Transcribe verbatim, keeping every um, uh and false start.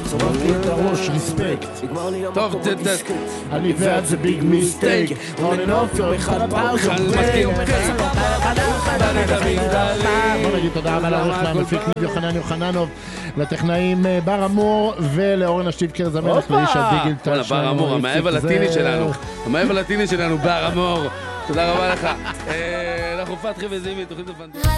צורפתי את הראש, ריספקט. טוב, אני ואת זה ביג מיסטייק. on and off יום אחד פאוזר. בוא נגיד תודה רבה לעורך והמפיק ניב יוחנן יוחננוב, לטכנאים בר אמור ולאורן השטיבקר זמרת לאיש הדיגיטל שלנו. בר אמור, המאהב הלטיני שלנו. המאהב הלטיני שלנו, בר אמור. תודה רבה לך. אנחנו פתחי וזימי, תוכנית הפנטסטית.